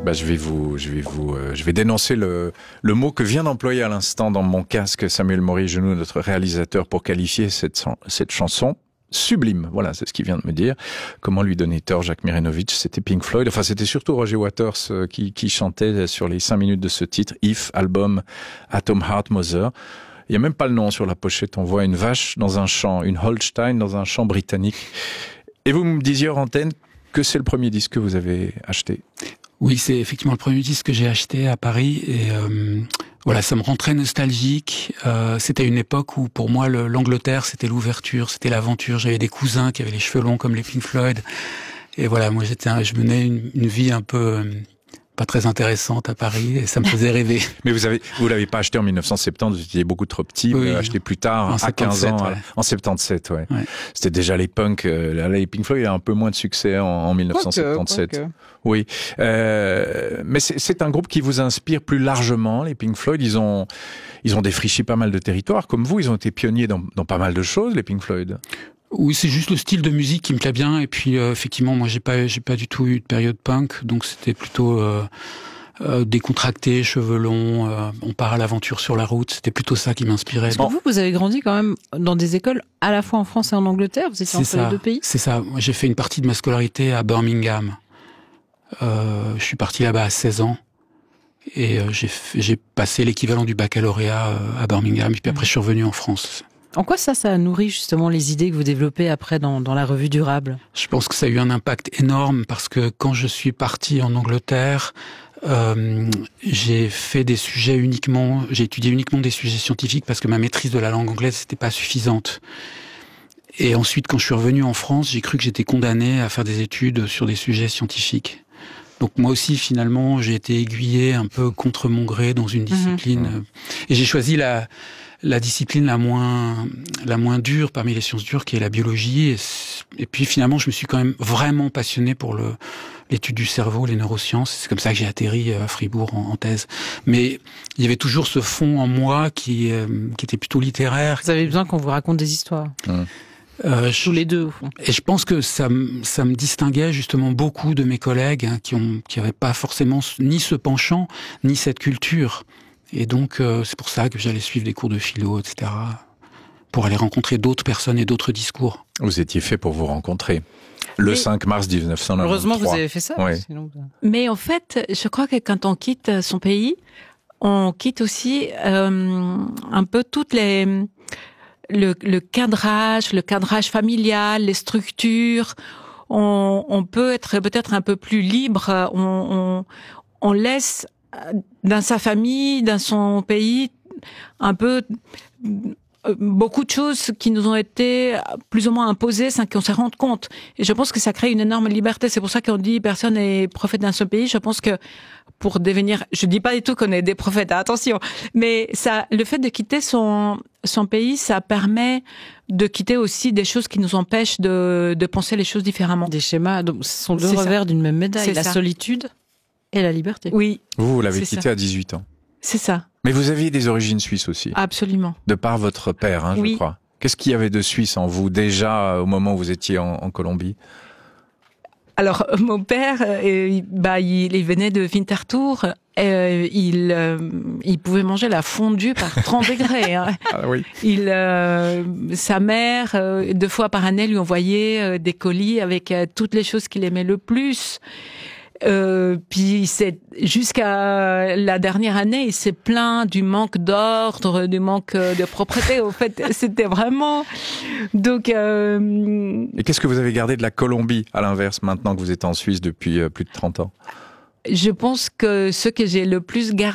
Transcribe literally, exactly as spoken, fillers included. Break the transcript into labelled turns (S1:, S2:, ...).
S1: Bah, je vais vous, je vais vous, euh, je vais dénoncer le, le mot que vient d'employer à l'instant dans mon casque Samuel Mory-Genoux, notre réalisateur, pour qualifier cette, cette chanson. Sublime, voilà, c'est ce qu'il vient de me dire. Comment lui donner tort, Jacques Mirenovitch? C'était Pink Floyd, enfin c'était surtout Roger Waters euh, qui, qui chantait sur les cinq minutes de ce titre, If, album Atom Heart Mother. Il n'y a même pas le nom sur la pochette, on voit une vache dans un champ, une Holstein dans un champ britannique. Et vous me disiez hors antenne que c'est le premier disque que vous avez acheté.
S2: Oui, c'est effectivement le premier disque que j'ai acheté à Paris et euh, voilà, ça me rend très nostalgique. Euh, c'était une époque où pour moi le, l'Angleterre c'était l'ouverture, c'était l'aventure. J'avais des cousins qui avaient les cheveux longs comme les Pink Floyd et voilà, moi j'étais, un, je menais une, une vie un peu euh, pas très intéressante à Paris et ça me faisait rêver.
S1: Mais vous avez, vous l'avez pas acheté en dix-neuf cent soixante-dix, vous étiez beaucoup trop petit, vous
S2: oui,
S1: l'avez acheté plus tard, à quinze ans, ouais. En soixante-dix-sept, ouais. ouais. C'était déjà les punks, euh, les Pink Floyd, il y a un peu moins de succès en, en dix-neuf cent soixante-dix-sept. Quoi que, quoi que. Oui. Euh, mais c'est, c'est un groupe qui vous inspire plus largement, les Pink Floyd. Ils ont, ils ont défriché pas mal de territoires. Comme vous, ils ont été pionniers dans, dans pas mal de choses, les Pink Floyd.
S2: Oui, c'est juste le style de musique qui me plaît bien. Et puis, euh, effectivement, moi, j'ai pas, j'ai pas du tout eu de période punk. Donc, c'était plutôt, euh, Euh, décontracté, cheveux longs, euh, on part à l'aventure sur la route, c'était plutôt ça qui m'inspirait.
S3: Pour vous, vous avez grandi quand même dans des écoles à la fois en France et en Angleterre, vous étiez entre les deux pays?
S2: C'est ça, moi, j'ai fait une partie de ma scolarité à Birmingham. Euh, je suis parti là-bas à seize ans et euh, j'ai, j'ai passé l'équivalent du baccalauréat euh, à Birmingham et puis après je suis revenu en France.
S3: En quoi ça, ça nourrit justement les idées que vous développez après dans, dans la revue Durable?
S2: Je pense que ça a eu un impact énorme parce que quand je suis parti en Angleterre, Euh, j'ai fait des sujets uniquement, j'ai étudié uniquement des sujets scientifiques parce que ma maîtrise de la langue anglaise n'était pas suffisante. Et ensuite, quand je suis revenu en France, j'ai cru que j'étais condamné à faire des études sur des sujets scientifiques. Donc moi aussi, finalement, j'ai été aiguillé un peu contre mon gré dans une discipline. Mmh. Et j'ai choisi la, la discipline la moins, la moins dure parmi les sciences dures, qui est la biologie. Et, et puis finalement, je me suis quand même vraiment passionné pour le, l'étude du cerveau, les neurosciences. C'est comme ça que j'ai atterri à Fribourg en, en thèse. Mais il y avait toujours ce fond en moi qui, euh, qui était plutôt littéraire.
S3: Vous avez besoin qu'on vous raconte des histoires. Mmh. Euh, Tous les deux, au fond.
S2: Et je pense que ça, ça me distinguait justement beaucoup de mes collègues hein, qui ont, qui avaient pas forcément ni ce penchant, ni cette culture. Et donc, euh, c'est pour ça que j'allais suivre des cours de philo, et cetera, pour aller rencontrer d'autres personnes et d'autres discours.
S1: Vous étiez fait pour vous rencontrer. Le Mais cinq mars dix-neuf cent quatre-vingt-trois.
S3: Heureusement, vous avez fait ça.
S1: Oui.
S3: Sinon...
S4: Mais en fait, je crois que quand on quitte son pays, on quitte aussi euh, un peu toutes les... Le, le cadrage, le cadrage familial, les structures, on, on peut être peut-être un peu plus libre, on, on, on laisse dans sa famille, dans son pays, un peu beaucoup de choses qui nous ont été plus ou moins imposées sans qu'on se rende compte. Et je pense que ça crée une énorme liberté. C'est pour ça qu'on dit personne n'est prophète dans ce pays. Je pense que pour devenir, je dis pas du tout qu'on est des prophètes, attention, mais ça, le fait de quitter son son pays, ça permet de quitter aussi des choses qui nous empêchent de de penser les choses différemment.
S3: Des schémas, donc ce sont deux
S4: C'est
S3: revers
S4: ça.
S3: d'une même médaille,
S4: C'est
S3: la
S4: ça.
S3: solitude et la liberté.
S4: Oui.
S1: Vous, vous l'avez
S4: C'est
S1: quitté
S4: ça.
S1: à dix-huit ans.
S4: C'est ça.
S1: Mais vous aviez des origines suisses aussi.
S4: Absolument.
S1: De par votre père, hein,
S4: Oui.
S1: je crois. Qu'est-ce qu'il y avait de suisse en vous déjà au moment où vous étiez en, en Colombie?
S4: Alors, mon père, euh, bah, il, il venait de Winterthur. Euh, il, euh, il pouvait manger la fondue par trente degrés. Hein.
S1: Ah oui.
S4: Il, euh, sa mère, euh, deux fois par année, lui envoyait euh, des colis avec euh, toutes les choses qu'il aimait le plus. Euh, puis c'est jusqu'à la dernière année, il s'est plaint du manque d'ordre, du manque de propreté. Au fait, c'était vraiment. Donc. Euh...
S1: Et qu'est-ce que vous avez gardé de la Colombie, à l'inverse, maintenant que vous êtes en Suisse depuis euh, plus de trente ans?
S4: Je pense que ce que j'ai le plus gardé